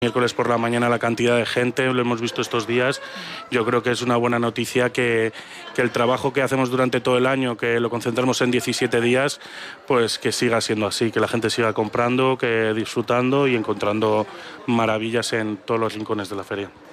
Miércoles por la mañana la cantidad de gente, lo hemos visto estos días. Yo creo que es una buena noticia que el trabajo que hacemos durante todo el año, que lo concentramos en 17 días, pues que siga siendo así, que la gente siga comprando, que disfrutando y encontrando maravillas en todos los rincones de la feria.